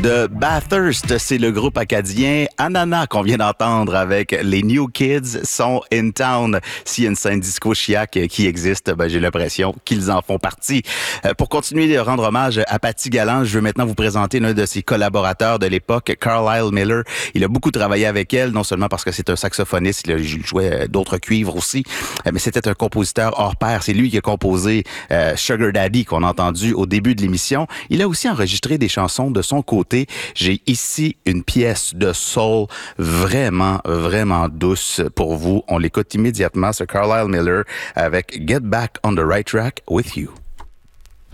de Bathurst. C'est le groupe acadien Ananas qu'on vient d'entendre avec les New Kids sont in town. S'il y a une scène disco chiac qui existe, j'ai l'impression qu'ils en font partie. Pour continuer de rendre hommage à Patty Galland, je veux maintenant vous présenter l'un de ses collaborateurs de l'époque, Carlisle Miller. Il a beaucoup travaillé avec elle, non seulement parce que c'est un saxophoniste, il jouait d'autres cuivres aussi, mais c'était un compositeur hors pair. C'est lui qui a composé Sugar Daddy qu'on a entendu au début de l'émission. Il a aussi enregistré des chansons de son côté. J'ai ici une pièce de soul vraiment, vraiment douce pour vous. On l'écoute immédiatement, c'est Carlisle Miller avec Get Back on the Right Track with You.